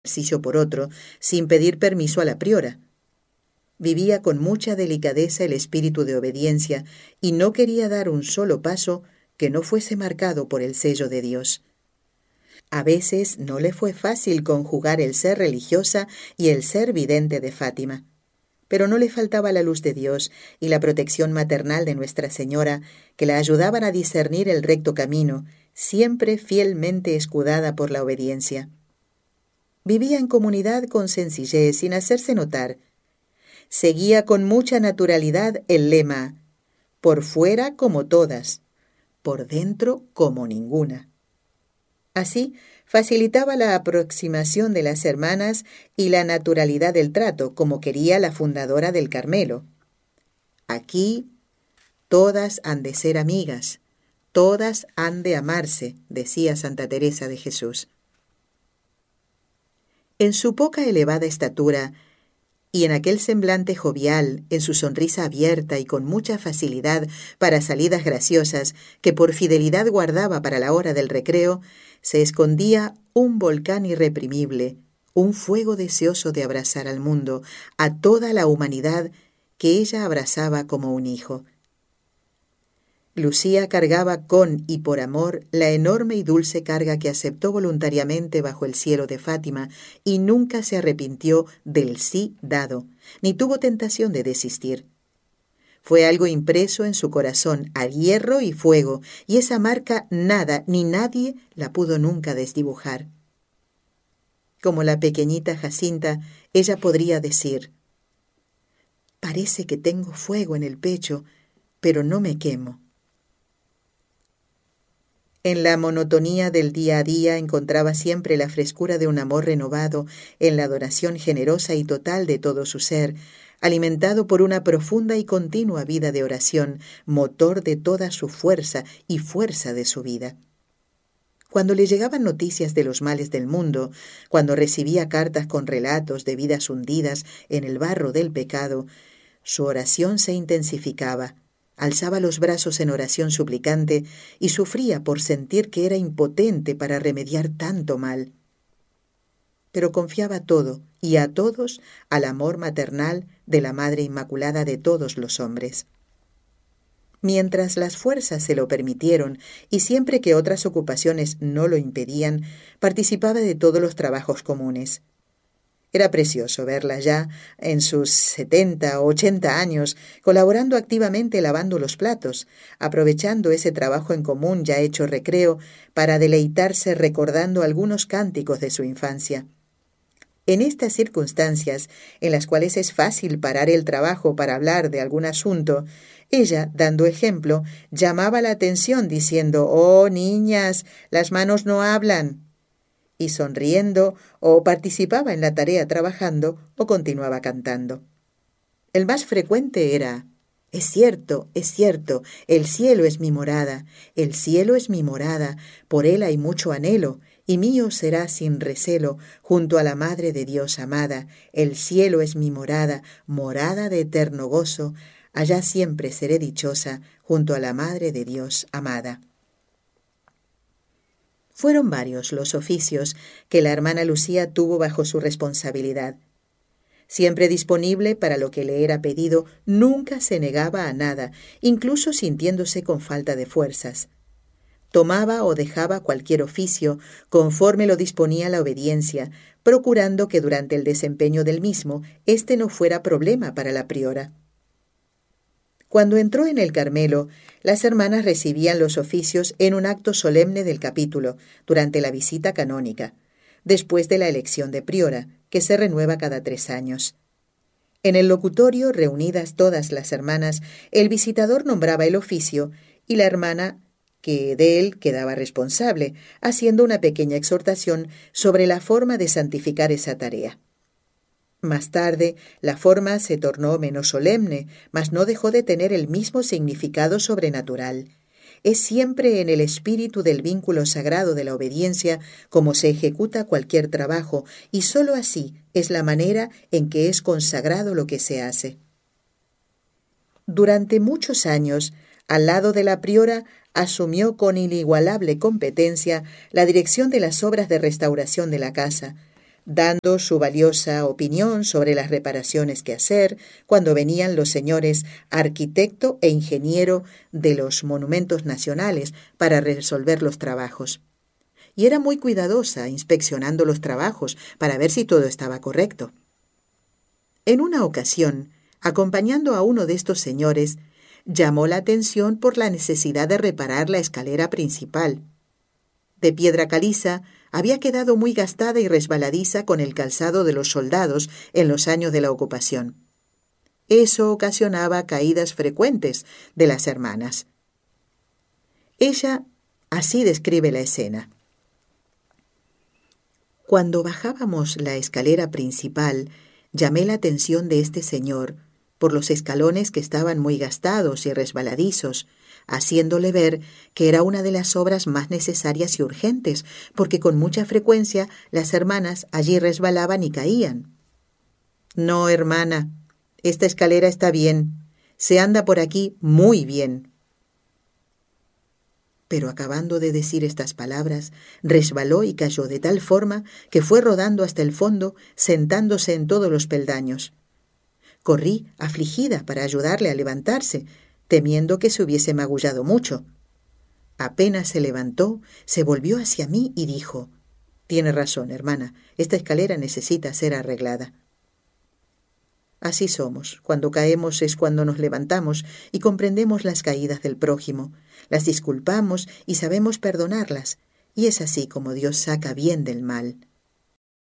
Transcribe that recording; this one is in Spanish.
ejercicio por otro, sin pedir permiso a la priora. Vivía con mucha delicadeza el espíritu de obediencia y no quería dar un solo paso que no fuese marcado por el sello de Dios. A veces no le fue fácil conjugar el ser religiosa y el ser vidente de Fátima, pero no le faltaba la luz de Dios y la protección maternal de Nuestra Señora, que la ayudaban a discernir el recto camino, siempre fielmente escudada por la obediencia. Vivía en comunidad con sencillez, sin hacerse notar. Seguía con mucha naturalidad el lema: por fuera como todas, por dentro como ninguna. Así, facilitaba la aproximación de las hermanas y la naturalidad del trato, como quería la fundadora del Carmelo. Aquí todas han de ser amigas, todas han de amarse, decía Santa Teresa de Jesús. En su poca elevada estatura y en aquel semblante jovial, en su sonrisa abierta y con mucha facilidad para salidas graciosas que por fidelidad guardaba para la hora del recreo, se escondía un volcán irreprimible, un fuego deseoso de abrazar al mundo, a toda la humanidad que ella abrazaba como un hijo. Lucía cargaba con y por amor la enorme y dulce carga que aceptó voluntariamente bajo el cielo de Fátima y nunca se arrepintió del sí dado, ni tuvo tentación de desistir. Fue algo impreso en su corazón a hierro y fuego, y esa marca nada ni nadie la pudo nunca desdibujar. Como la pequeñita Jacinta, ella podría decir: parece que tengo fuego en el pecho, pero no me quemo. En la monotonía del día a día encontraba siempre la frescura de un amor renovado, en la adoración generosa y total de todo su ser, alimentado por una profunda y continua vida de oración, motor de toda su fuerza y fuerza de su vida. Cuando le llegaban noticias de los males del mundo, cuando recibía cartas con relatos de vidas hundidas en el barro del pecado, su oración se intensificaba. Alzaba los brazos en oración suplicante y sufría por sentir que era impotente para remediar tanto mal. Pero confiaba todo y a todos al amor maternal de la Madre Inmaculada de todos los hombres. Mientras las fuerzas se lo permitieron y siempre que otras ocupaciones no lo impedían, participaba de todos los trabajos comunes. Era precioso verla ya, en sus 70 o 80 años, colaborando activamente lavando los platos, aprovechando ese trabajo en común ya hecho recreo para deleitarse recordando algunos cánticos de su infancia. En estas circunstancias, en las cuales es fácil parar el trabajo para hablar de algún asunto, ella, dando ejemplo, llamaba la atención diciendo: «Oh, niñas, las manos no hablan», y sonriendo o participaba en la tarea trabajando o continuaba cantando. El más frecuente era: es cierto, el cielo es mi morada, el cielo es mi morada, por él hay mucho anhelo, y mío será sin recelo, junto a la Madre de Dios amada, el cielo es mi morada, morada de eterno gozo, allá siempre seré dichosa, junto a la Madre de Dios amada. Fueron varios los oficios que la hermana Lucía tuvo bajo su responsabilidad. Siempre disponible para lo que le era pedido, nunca se negaba a nada, incluso sintiéndose con falta de fuerzas. Tomaba o dejaba cualquier oficio conforme lo disponía la obediencia, procurando que durante el desempeño del mismo éste no fuera problema para la priora. Cuando entró en el Carmelo, las hermanas recibían los oficios en un acto solemne del capítulo, durante la visita canónica, después de la elección de priora, que se renueva cada 3 años. En el locutorio, reunidas todas las hermanas, el visitador nombraba el oficio y la hermana que de él quedaba responsable, haciendo una pequeña exhortación sobre la forma de santificar esa tarea. Más tarde, la forma se tornó menos solemne, mas no dejó de tener el mismo significado sobrenatural. Es siempre en el espíritu del vínculo sagrado de la obediencia como se ejecuta cualquier trabajo, y sólo así es la manera en que es consagrado lo que se hace. Durante muchos años, al lado de la priora, asumió con inigualable competencia la dirección de las obras de restauración de la casa, dando su valiosa opinión sobre las reparaciones que hacer cuando venían los señores arquitecto e ingeniero de los monumentos nacionales para resolver los trabajos. Y era muy cuidadosa inspeccionando los trabajos para ver si todo estaba correcto. En una ocasión, acompañando a uno de estos señores, llamó la atención por la necesidad de reparar la escalera principal. De piedra caliza, había quedado muy gastada y resbaladiza con el calzado de los soldados en los años de la ocupación. Eso ocasionaba caídas frecuentes de las hermanas. Ella así describe la escena. Cuando bajábamos la escalera principal, llamé la atención de este señor por los escalones que estaban muy gastados y resbaladizos, haciéndole ver que era una de las obras más necesarias y urgentes, porque con mucha frecuencia las hermanas allí resbalaban y caían. «No, hermana, esta escalera está bien, se anda por aquí muy bien». Pero acabando de decir estas palabras, resbaló y cayó de tal forma que fue rodando hasta el fondo, sentándose en todos los peldaños. Corrí, afligida, para ayudarle a levantarse, temiendo que se hubiese magullado mucho. Apenas se levantó, se volvió hacia mí y dijo: «Tiene razón, hermana, esta escalera necesita ser arreglada». Así somos. Cuando caemos es cuando nos levantamos y comprendemos las caídas del prójimo, las disculpamos y sabemos perdonarlas, y es así como Dios saca bien del mal.